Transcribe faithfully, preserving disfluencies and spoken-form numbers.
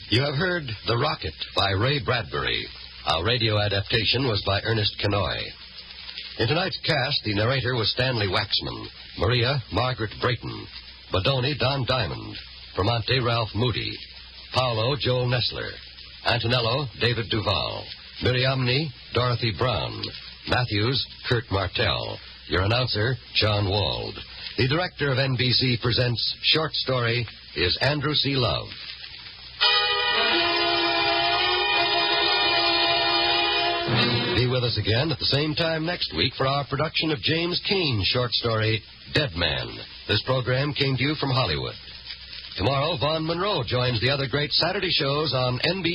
You have heard The Rocket by Ray Bradbury. Our radio adaptation was by Ernest Kenoy. In tonight's cast, the narrator was Stanley Waxman, Maria, Margaret Brayton, Bodoni, Don Diamond, Bramante, Ralph Moody, Paolo, Joel Nessler, Antonello, David Duval, Miriamni, Dorothy Brown, Matthews, Kurt Martell, your announcer, John Wald. The director of N B C Presents Short Story is Andrew C. Love. Be with us again at the same time next week for our production of James Cain's short story, Dead Man. This program came to you from Hollywood. Tomorrow, Vaughn Monroe joins the other great Saturday shows on N B C.